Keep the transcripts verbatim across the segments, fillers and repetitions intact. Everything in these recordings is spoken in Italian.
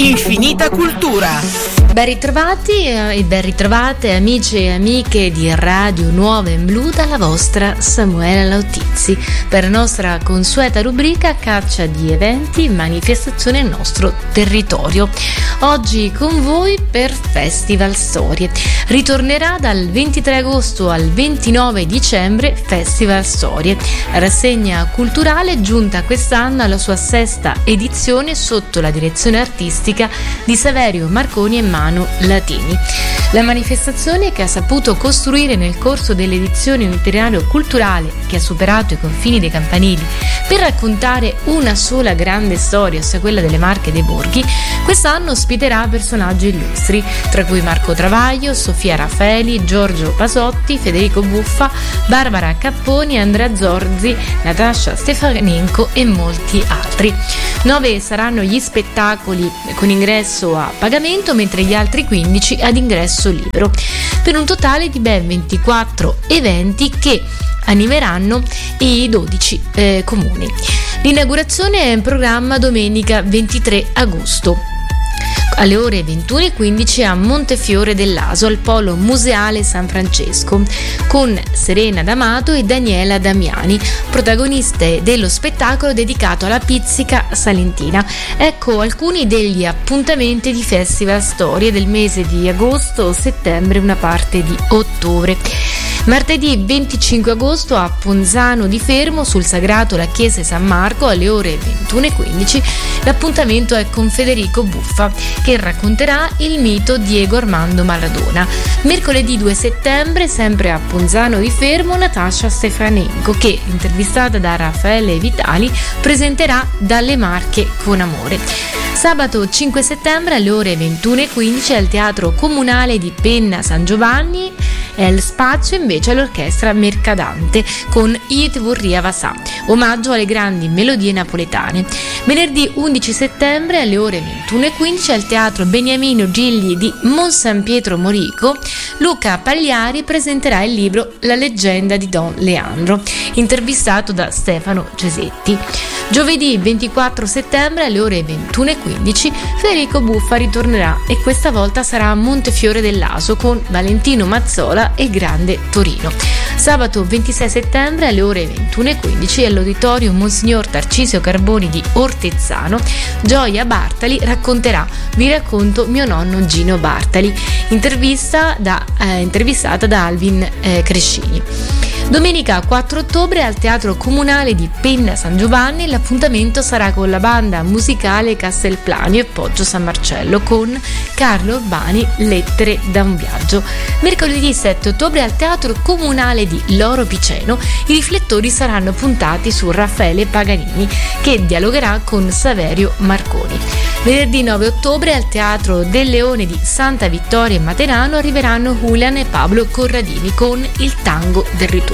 Infinita cultura. Ben ritrovati e ben ritrovate amici e amiche di Radio Nuova in Blu dalla vostra Samuela Lautizzi per la nostra consueta rubrica Caccia di eventi e manifestazioni nel nostro territorio. Oggi con voi per Festival Storie. Ritornerà dal ventitré agosto al ventinove dicembre Festival Storie, rassegna culturale giunta quest'anno alla sua sesta edizione sotto la direzione artistica di Saverio Marconi e Manu Latini. La manifestazione, che ha saputo costruire nel corso dell'edizione un itinerario culturale che ha superato i confini dei campanili per raccontare una sola grande storia, ossia quella delle Marche e dei Borghi, quest'anno ospiterà personaggi illustri, tra cui Marco Travaglio, Sofia Raffaeli, Giorgio Pasotti, Federico Buffa, Barbara Capponi, Andrea Zorzi, Natascia Stefanenko e molti altri. Nove saranno gli spettacoli con ingresso a pagamento, mentre gli altri quindici ad ingresso libero, per un totale di ben ventiquattro eventi che animeranno i dodici eh, comuni. L'inaugurazione è in programma domenica ventitré agosto alle ore ventuno e quindici a Montefiore dell'Aso, al Polo Museale San Francesco, con Serena D'Amato e Daniela Damiani, protagoniste dello spettacolo dedicato alla pizzica salentina. Ecco alcuni degli appuntamenti di Festival Storie del mese di agosto, settembre e una parte di ottobre. Martedì venticinque agosto a Ponzano di Fermo, sul sagrato La Chiesa di San Marco, alle ore ventuno e quindici, l'appuntamento è con Federico Buffa, che racconterà il mito Diego Armando Maradona. Mercoledì due settembre, sempre a Ponzano di Fermo, Natascia Stefanenko, che, intervistata da Raffaele Vitali, presenterà Dalle Marche con amore. Sabato cinque settembre alle ore ventuno e quindici al Teatro Comunale di Penna San Giovanni è il spazio invece all'orchestra Mercadante con It Vorria Vasà, omaggio alle grandi melodie napoletane. Venerdì undici settembre alle ore ventuno e quindici al Teatro Beniamino Gigli di Monsan Pietro Morico, Luca Pagliari presenterà il libro La leggenda di Don Leandro, intervistato da Stefano Cesetti. Giovedì ventiquattro settembre alle ore ventuno e quindici Federico Buffa ritornerà e questa volta sarà a Montefiore dell'Aso con Valentino Mazzola e Grande Torino. Sabato ventisei settembre alle ore ventuno e quindici all'Auditorio Monsignor Tarcisio Carboni di Ortezzano, Gioia Bartali racconterà Vi racconto mio nonno Gino Bartali, intervista da, eh, intervistata da Alvin eh, Crescini. Domenica quattro ottobre al Teatro Comunale di Penna San Giovanni l'appuntamento sarà con la banda musicale Castelplanio e Poggio San Marcello con Carlo Urbani, Lettere da un viaggio. Mercoledì sette ottobre al Teatro Comunale di Loro Piceno i riflettori saranno puntati su Raffaele Paganini, che dialogherà con Saverio Marconi. Venerdì nove ottobre al Teatro del Leone di Santa Vittoria e Materano arriveranno Julian e Pablo Corradini con Il tango del ritorno.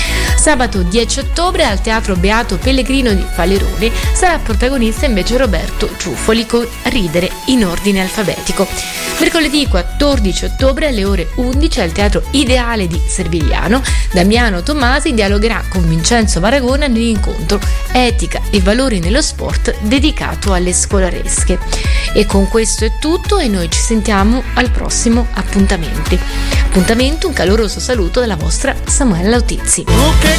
Sabato dieci ottobre al Teatro Beato Pellegrino di Falerone sarà protagonista invece Roberto Ciuffoli con Ridere in ordine alfabetico. Mercoledì quattordici ottobre alle ore undici al Teatro Ideale di Servigliano Damiano Tommasi dialogherà con Vincenzo Varagona nell'incontro Etica e valori nello sport dedicato alle scolaresche. E con questo è tutto e noi ci sentiamo al prossimo appuntamento. Appuntamento, un caloroso saluto dalla vostra Samuela Lautizzi. Oh, che